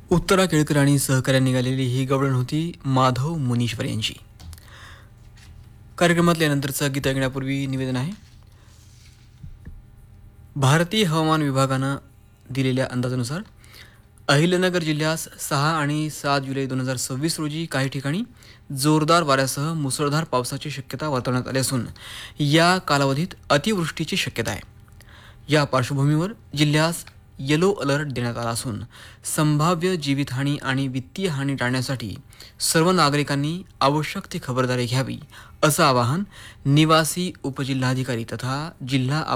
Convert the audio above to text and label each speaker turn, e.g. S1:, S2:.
S1: उत्तरा केळकर आणि सहकार्याने निघालेली ही गवळण होती माधव मुनीश्वर यांची. कार्यक्रमातल्या नंतरचं गीत ऐकण्यापूर्वी निवेदन आहे. भारतीय हवामान विभागानं दिलेल्या अंदाजानुसार अहिल्यानगर जिल्ह्यास 6 आणि 7 जुलै 2026 रोजी काही ठिकाणी जोरदार वाऱ्यासह मुसळधार पावसाची शक्यता वर्तवण्यात आली असून या कालावधीत अतिवृष्टीची शक्यता आहे. या पार्श्वभूमीवर जिल्ह्यास येलो अलर्ट देण्यात आला असून संभाव्य जीवितहानी आणि वित्तीय हानी टाळण्यासाठी सर्व नागरिकांनी आवश्यक ती खबरदारी घ्यावी असं आवाहन निवासी उपजिल्हाधिकारी तथा जिल्हा